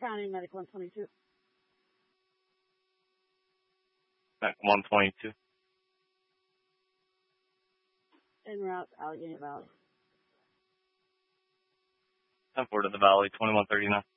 County Medic 122. Medic 122. En route, Allegheny Valley. 10-4 to the Valley, 2139.